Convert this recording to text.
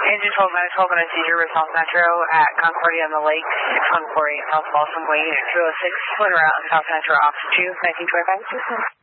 Engine 12 minus 12 minutes 0 South Metro at Concordia on the Lake, 6148 South Balsam Way, Unit 206, Twin Route, South Metro, Office 2, 1925.